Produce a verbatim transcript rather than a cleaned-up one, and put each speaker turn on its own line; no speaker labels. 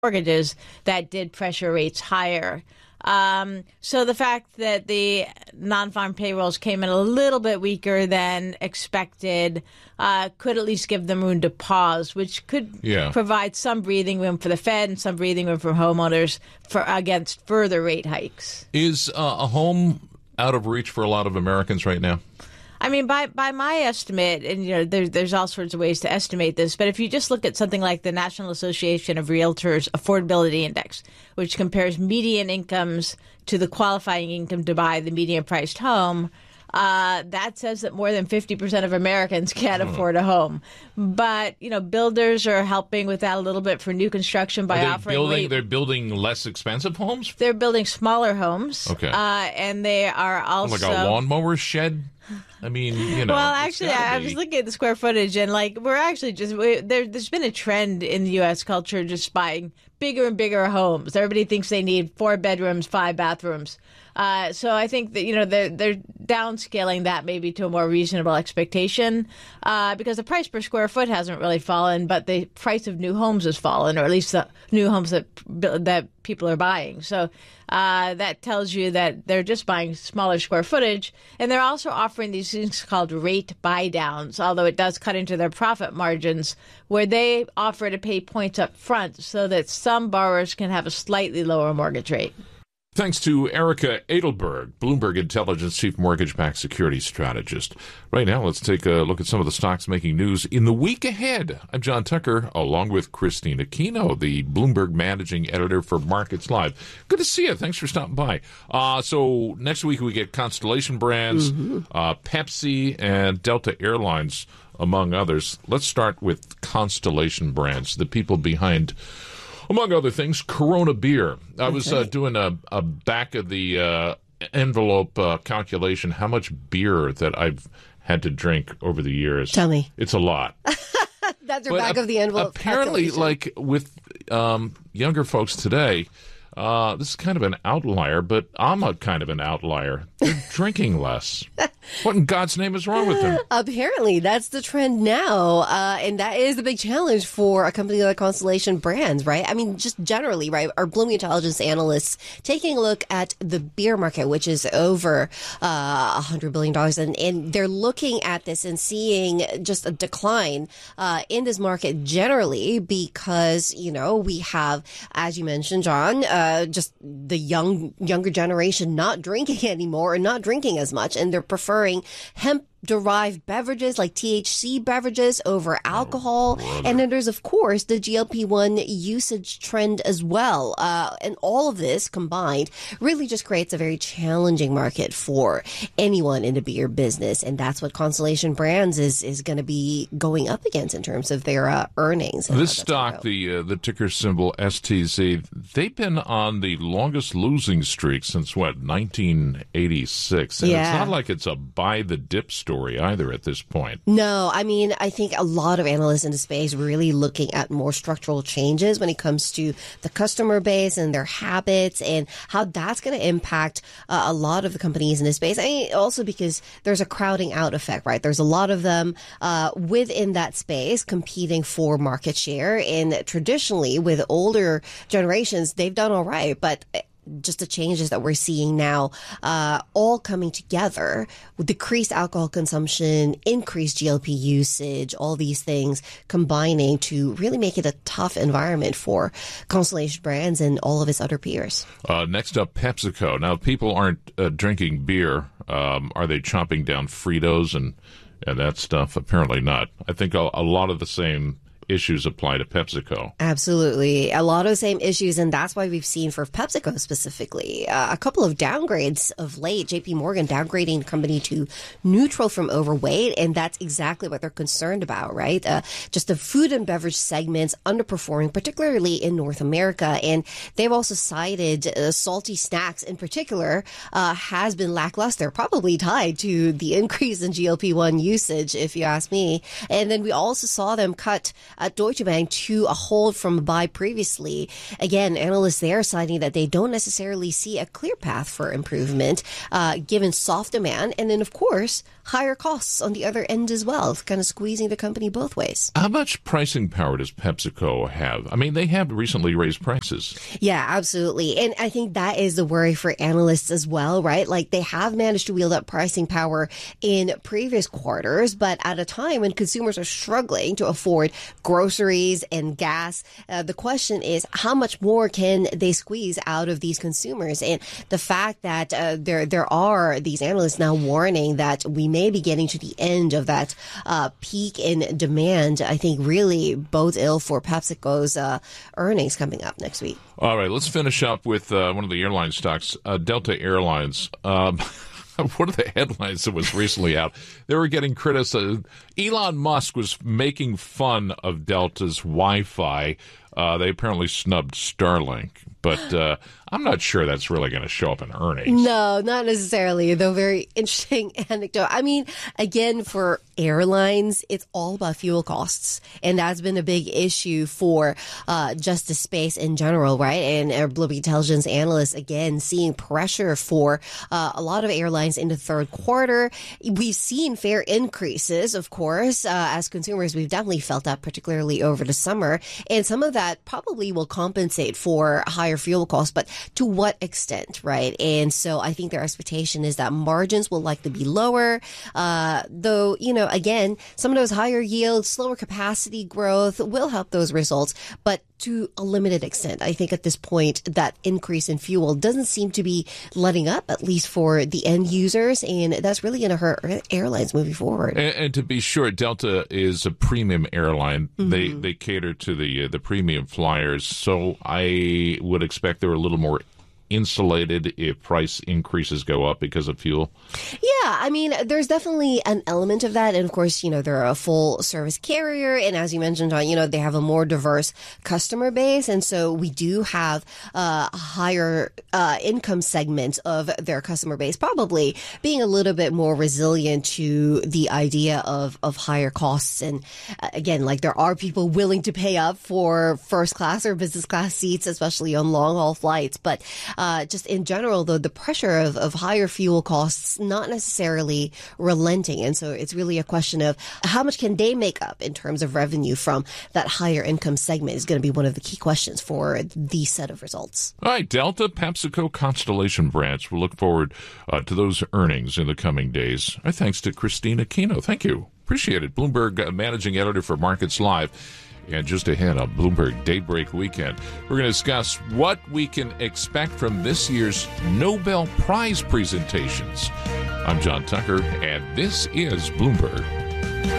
mortgages that did pressure rates higher. Um, so the fact that the non-farm payrolls came in a little bit weaker than expected uh, could at least give them room to pause, which could
yeah.
provide some breathing room for the Fed and some breathing room for homeowners for against further rate hikes.
Is uh, a home out of reach for a lot of Americans right now?
I mean, by by my estimate, and you know, there's there's all sorts of ways to estimate this, but if you just look at something like the National Association of Realtors Affordability Index, which compares median incomes to the qualifying income to buy the median priced home, uh, that says that more than fifty percent of Americans can't hmm. afford a home. But, you know, builders are helping with that a little bit for new construction by
are they
offering
building,
rate-
They're building less expensive homes?
They're building smaller homes.
Okay.
Uh, and they are also...
Like a lawnmower shed? I mean, you know.
Well, actually, I, I was looking at the square footage, and like we're actually just we, there. There's been a trend in the U S culture just buying bigger and bigger homes. Everybody thinks they need four bedrooms, five bathrooms. Uh, so I think that you know they're they're downscaling that maybe to a more reasonable expectation uh, because the price per square foot hasn't really fallen, but the price of new homes has fallen, or at least the new homes that that people are buying. So uh, that tells you that they're just buying smaller square footage, and they're also offering these things called rate buy downs, although it does cut into their profit margins, where they offer to pay points up front so that some borrowers can have a slightly lower mortgage rate.
Thanks to Erica Edelberg, Bloomberg Intelligence Chief Mortgage-Backed Securities Strategist. Right now, let's take a look at some of the stocks making news in the week ahead. I'm John Tucker, along with Christine Aquino, the Bloomberg Managing Editor for Markets Live. Good to see you. Thanks for stopping by. Uh, so next week, we get Constellation Brands, mm-hmm. uh, Pepsi, and Delta Airlines, among others. Let's start with Constellation Brands, the people behind... among other things, Corona beer. I was uh, doing a, a back of the uh, envelope uh, calculation how much beer that I've had to drink over the years.
Tell me.
It's a lot.
That's your but back a- of the envelope
Apparently, like with um, younger folks today, uh, this is kind of an outlier, but I'm a kind of an outlier. They're drinking less. What in God's name is wrong with them?
Apparently, that's the trend now, uh, and that is the big challenge for a company like Constellation Brands, right? I mean, just generally, right? Our Bloomberg Intelligence analysts taking a look at the beer market, which is over uh, one hundred billion dollars, and, and they're looking at this and seeing just a decline uh, in this market generally because, you know, we have, as you mentioned, John, uh, just the young younger generation not drinking anymore and not drinking as much, and they're preferring hemp-derived beverages like T H C beverages over alcohol. Oh, and then there's, of course, the G L P one usage trend as well. Uh, and all of this combined really just creates a very challenging market for anyone in the beer business. And that's what Constellation Brands is is going to be going up against in terms of their uh, earnings.
This stock, the uh, the ticker symbol S T Z, they've been on the longest losing streak since, what, nineteen eighty-six. And yeah. It's not like it's a buy-the-dip story either at this point.
No, I mean, I think a lot of analysts in the space really looking at more structural changes when it comes to the customer base and their habits and how that's going to impact uh, a lot of the companies in this space. I mean, also because there's a crowding out effect, right? There's a lot of them uh, within that space competing for market share. And traditionally, with older generations, they've done all right, but just the changes that we're seeing now, uh, all coming together with decreased alcohol consumption, increased G L P usage, all these things combining to really make it a tough environment for Constellation Brands and all of its other peers.
Uh, next up, PepsiCo. Now, if people aren't uh, drinking beer, um, are they chomping down Fritos and, and that stuff? Apparently not. I think a, a lot of the same issues apply to PepsiCo.
Absolutely. A lot of the same issues, and that's why we've seen for PepsiCo specifically uh, a couple of downgrades of late. J P Morgan downgrading the company to neutral from overweight, and that's exactly what they're concerned about, right? Uh, just the food and beverage segments underperforming, particularly in North America, and they've also cited uh, salty snacks in particular uh, has been lackluster, probably tied to the increase in G L P one usage, if you ask me. And then we also saw them cut at Deutsche Bank to a hold from a buy previously. Again, analysts there citing that they don't necessarily see a clear path for improvement, uh, given soft demand, and then, of course, higher costs on the other end as well, kind of squeezing the company both ways.
How much pricing power does PepsiCo have? I mean, they have recently raised prices.
Yeah, absolutely. And I think that is the worry for analysts as well, right? Like, they have managed to wield up pricing power in previous quarters, but at a time when consumers are struggling to afford groceries and gas, uh, the question is, how much more can they squeeze out of these consumers? And the fact that uh, there there are these analysts now warning that we may be getting to the end of that uh, peak in demand, I think really bodes ill for PepsiCo's uh, earnings coming up next week.
All right, let's finish up with uh, one of the airline stocks, uh, Delta Airlines. Um, one of the headlines that was recently out, they were getting criticized. Elon Musk was making fun of Delta's Wi-Fi. Uh, they apparently snubbed Starlink, but uh, I'm not sure that's really going to show up in earnings.
No, not necessarily, though very interesting anecdote. I mean, again, for airlines, it's all about fuel costs, and that's been a big issue for uh, just the space in general, right? And uh, Bloomberg Intelligence analysts, again, seeing pressure for uh, a lot of airlines in the third quarter. We've seen fare increases, of course, uh, as consumers. We've definitely felt that, particularly over the summer, and some of that that probably will compensate for higher fuel costs, but to what extent, right? And so I think their expectation is that margins will likely be lower, uh, though, you know, again, some of those higher yields, slower capacity growth will help those results, but to a limited extent. I think at this point, that increase in fuel doesn't seem to be letting up, at least for the end users, and that's really going to hurt airlines moving forward.
And, and to be sure, Delta is a premium airline. Mm-hmm. They they cater to the uh, the premium flyers, so I would expect they're a little more insulated if price increases go up because of fuel?
Yeah, I mean, there's definitely an element of that. And of course, you know, they're a full service carrier. And as you mentioned, you know, they have a more diverse customer base. And so we do have uh, a higher uh, income segment of their customer base, probably being a little bit more resilient to the idea of, of higher costs. And uh, again, like there are people willing to pay up for first class or business class seats, especially on long haul flights. But Uh, just in general, though, the pressure of, of higher fuel costs not necessarily relenting. And so it's really a question of how much can they make up in terms of revenue from that higher income segment is going to be one of the key questions for the set of results.
All right, Delta, PepsiCo, Constellation Brands. We'll look forward uh, to those earnings in the coming days. Our thanks to Christine Aquino. Thank you. Appreciate it. Bloomberg uh, Managing Editor for Markets Live. And just ahead on Bloomberg Daybreak Weekend, we're going to discuss what we can expect from this year's Nobel Prize presentations. I'm John Tucker, and this is Bloomberg.